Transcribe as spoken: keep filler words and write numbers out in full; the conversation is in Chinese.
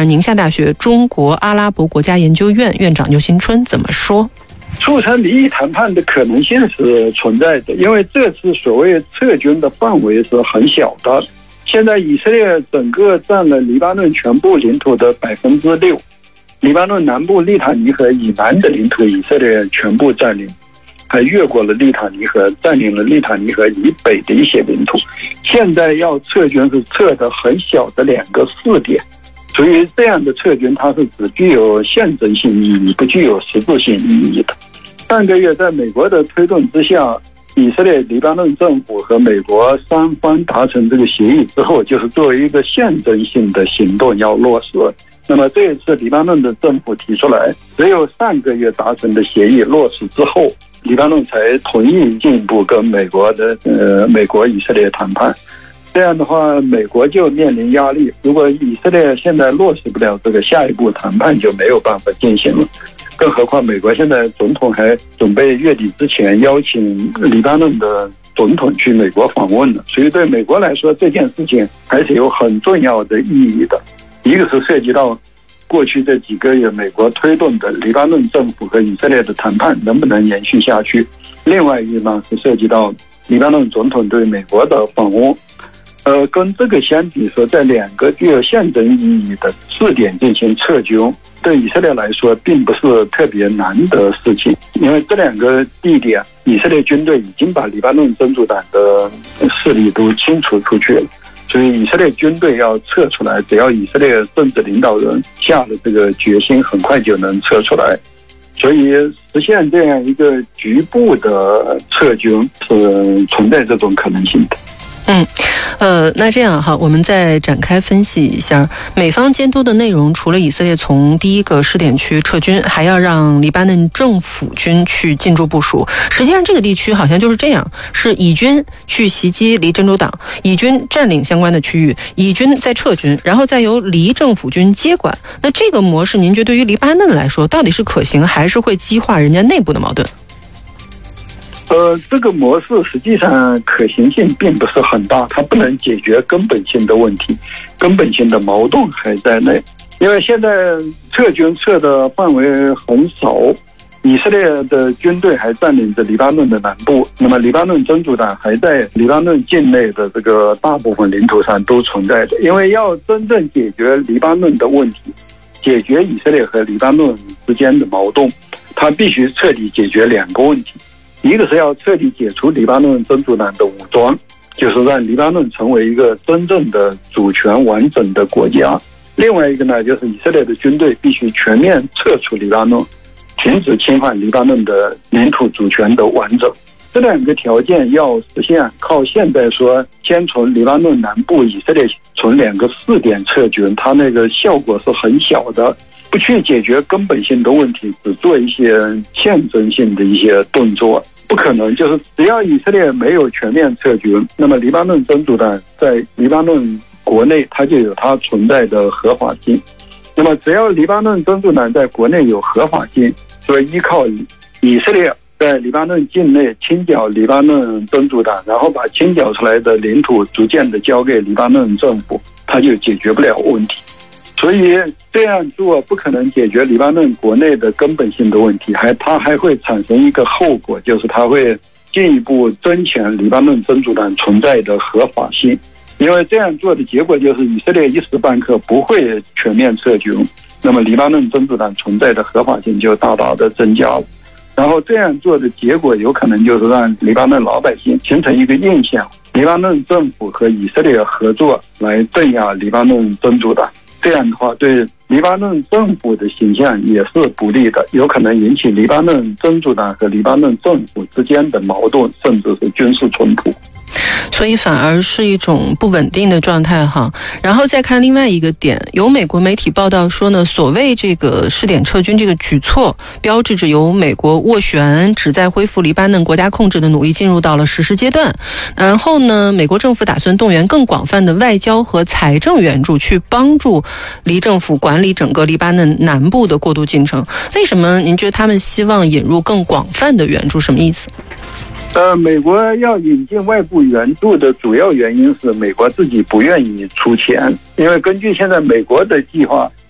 看宁夏大学中国阿拉伯国家研究院院长刘新春怎么说。 促成民意谈判的可能性是存在的，因为这次所谓撤军的范围是很小的。现在以色列整个占了黎巴嫩全部领土的百分之六，黎巴嫩南部利塔尼河以南的领土以色列全部占领，还越过了利塔尼河，占领了利塔尼河以北的一些领土。现在要撤军是撤的很小的两个试点，所以这样的撤军它是只具有象征性意义，不具有实质性意义的。上个月在美国的推动之下，以色列、黎巴嫩政府和美国三方达成这个协议之后，就是作为一个象征性的行动要落实。那么这一次黎巴嫩的政府提出来，只有上个月达成的协议落实之后，黎巴嫩才同意进一步跟美国的呃美国以色列谈判。这样的话，美国就面临压力。如果以色列现在落实不了这个，下一步谈判就没有办法进行了。更何况美国现在总统还准备月底之前邀请黎巴嫩的总统去美国访问了，所以对美国来说这件事情还是有很重要的意义的。一个是涉及到过去这几个月美国推动的黎巴嫩政府和以色列的谈判能不能延续下去，另外一个呢是涉及到黎巴嫩总统对美国的访问。呃，跟这个相比说，在两个具有象征意义的试点进行撤军，对以色列来说并不是特别难的事情，因为这两个地点，以色列军队已经把黎巴嫩真主党的势力都清除出去了，所以以色列军队要撤出来，只要以色列政治领导人下了这个决心，很快就能撤出来。所以实现这样一个局部的撤军是存在这种可能性的。 嗯，呃，那这样哈，我们再展开分析一下美方监督的内容。除了以色列从第一个试点区撤军，还要让黎巴嫩政府军去进驻部署。实际上，这个地区好像就是这样：是以军去袭击黎真主党，以军占领相关的区域，以军再撤军，然后再由黎政府军接管。那这个模式，您觉得对于黎巴嫩来说，到底是可行，还是会激化人家内部的矛盾？ 呃，这个模式实际上可行性并不是很大，它不能解决根本性的问题，根本性的矛盾还在内。因为现在撤军撤的范围很少，以色列的军队还占领着黎巴嫩的南部，那么黎巴嫩真主党还在黎巴嫩境内的这个大部分领土上都存在着。因为要真正解决黎巴嫩的问题，解决以色列和黎巴嫩之间的矛盾，它必须彻底解决两个问题。一个是要彻底解除黎巴嫩真主党的武装，就是让黎巴嫩成为一个真正的主权完整的国家。另外一个呢，就是以色列的军队必须全面撤出黎巴嫩，停止侵犯黎巴嫩的领土主权的完整。这两个条件要实现，靠现在说先从黎巴嫩南部以色列从两个试点撤军，它那个效果是很小的。不去解决根本性的问题，只做一些象征性的一些动作，不可能。就是只要以色列没有全面撤军，那么黎巴嫩真主党在黎巴嫩国内它就有它存在的合法性。那么只要黎巴嫩真主党在国内有合法性，所以依靠以色列在黎巴嫩境内清剿黎巴嫩真主党，然后把清剿出来的领土逐渐的交给黎巴嫩政府，它就解决不了问题。所以这样做不可能解决黎巴嫩国内的根本性的问题，还它还会产生一个后果，就是它会进一步增强黎巴嫩真主党存在的合法性。因为这样做的结果就是以色列一时半刻不会全面撤军，那么黎巴嫩真主党存在的合法性就大大的增加了。然后这样做的结果有可能就是让黎巴嫩老百姓形成一个印象，黎巴嫩政府和以色列合作来镇压黎巴嫩真主党。这样的话，对黎巴嫩政府的形象也是不利的，有可能引起黎巴嫩真主党和黎巴嫩政府之间的矛盾，甚至是军事冲突。 所以反而是一种不稳定的状态哈。然后再看另外一个点，有美国媒体报道说呢，所谓这个试点撤军这个举措，标志着由美国斡旋旨在恢复黎巴嫩国家控制的努力进入到了实施阶段。然后呢，美国政府打算动员更广泛的外交和财政援助，去帮助黎政府管理整个黎巴嫩南部的过渡进程。为什么您觉得他们希望引入更广泛的援助？什么意思？ 呃，美国要引进外部援助的主要原因是美国自己不愿意出钱，因为根据现在美国的计划，